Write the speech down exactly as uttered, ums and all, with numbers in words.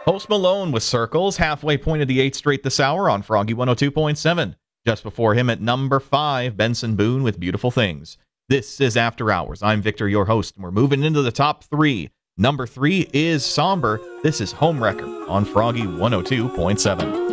Post Malone with Circles, halfway point of the eighth straight this hour on Froggy one oh two point seven. Just before him at number five, Benson Boone with Beautiful Things. This is After Hours. I'm Victor, your host, and we're moving into the top three. Number three is Somber. This is Homewrecker on Froggy one oh two point seven.